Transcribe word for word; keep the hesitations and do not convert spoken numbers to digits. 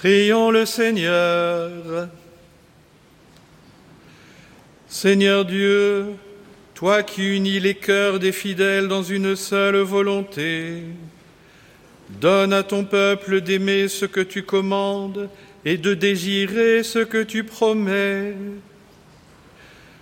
Prions le Seigneur. Seigneur Dieu, toi qui unis les cœurs des fidèles dans une seule volonté, donne à ton peuple d'aimer ce que tu commandes et de désirer ce que tu promets,